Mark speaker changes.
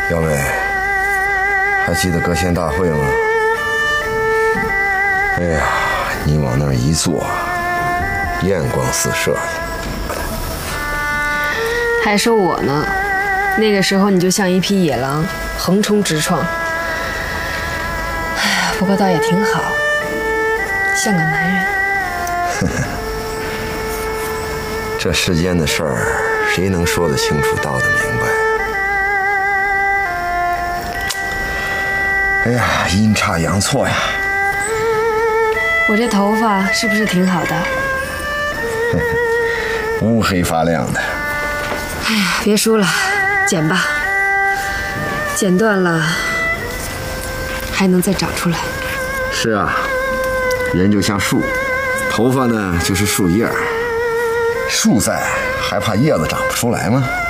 Speaker 1: 幺妹，还记得歌仙大会吗？哎呀，你往那儿一坐，艳光四射的。
Speaker 2: 还说我呢，那个时候你就像一匹野狼，横冲直撞。哎呀，不过倒也挺好，像个男人。
Speaker 1: 这世间的事儿，谁能说得清楚、道得明白？哎呀，阴差阳错呀！
Speaker 2: 我这头发是不是挺好的？
Speaker 1: 乌黑发亮的。
Speaker 2: 哎呀，别输了，剪吧，剪断了还能再长出来。
Speaker 1: 是啊，人就像树，头发呢就是树叶，树在还怕叶子长不出来吗？